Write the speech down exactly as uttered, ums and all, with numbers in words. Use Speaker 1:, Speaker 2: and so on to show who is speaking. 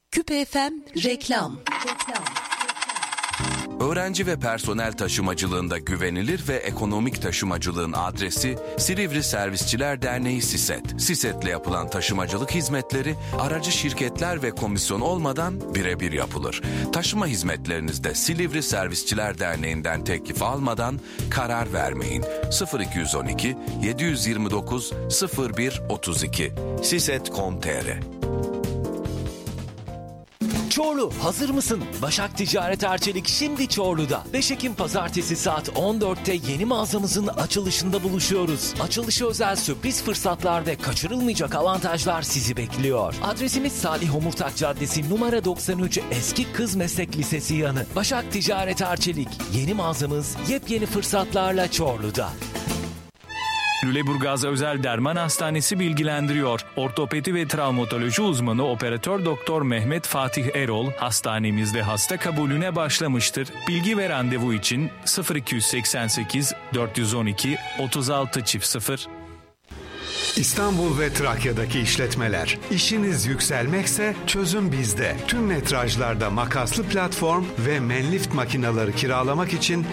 Speaker 1: Küpe F M reklam.
Speaker 2: Öğrenci ve personel taşımacılığında güvenilir ve ekonomik taşımacılığın adresi Silivri Servisçiler Derneği SİSET. SİSET'le yapılan taşımacılık hizmetleri aracı şirketler ve komisyon olmadan birebir yapılır. Taşıma hizmetlerinizde Silivri Servisçiler Derneği'nden teklif almadan karar vermeyin. sıfır iki on iki yedi yirmi dokuz sıfır bir otuz iki siset nokta com nokta tr.
Speaker 3: Çorlu, hazır mısın? Başak Ticaret Arçelik şimdi Çorlu'da. beş Ekim Pazartesi saat on dörtte yeni mağazamızın açılışında buluşuyoruz. Açılışa özel sürpriz fırsatlar ve kaçırılmayacak avantajlar sizi bekliyor. Adresimiz Salih Homurtak Caddesi numara doksan üç Eski Kız Meslek Lisesi yanı. Başak Ticaret Arçelik, yeni mağazamız yepyeni fırsatlarla Çorlu'da.
Speaker 4: Lüleburgaz Özel Derman Hastanesi bilgilendiriyor. Ortopedi ve travmatoloji uzmanı operatör doktor Mehmet Fatih Erol hastanemizde hasta kabulüne başlamıştır. Bilgi ve randevu için sıfır iki seksen sekiz dört on iki otuz altı sıfır.
Speaker 5: İstanbul ve Trakya'daki işletmeler. İşiniz yükselmekse çözüm bizde. Tüm metrajlarda makaslı platform ve menlift makineleri kiralamak için